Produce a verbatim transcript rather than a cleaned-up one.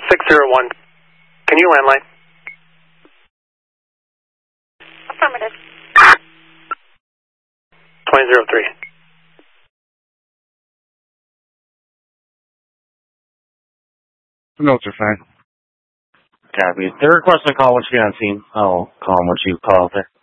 six zero one. Can you landline? Affirmative. twenty zero three. Notes are fine. Copy. They're requesting a call once you get on scene. I'll call them once you call out there.